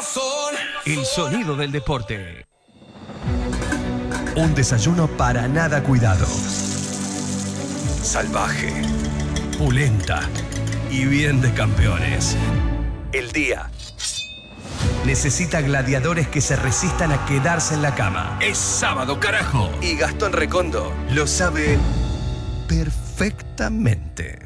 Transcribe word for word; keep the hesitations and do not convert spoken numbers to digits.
corazón. El sonido del deporte. Un desayuno para nada cuidado. Salvaje, pulenta y bien de campeones. El día necesita gladiadores que se resistan a quedarse en la cama. Es sábado, carajo. Y Gastón Recondo lo sabe perfectamente.